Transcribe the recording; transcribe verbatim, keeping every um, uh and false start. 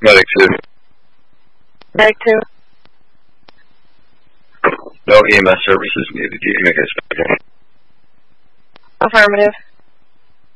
Medic two. Medic two. No E M S services needed. Do you make a special? Affirmative.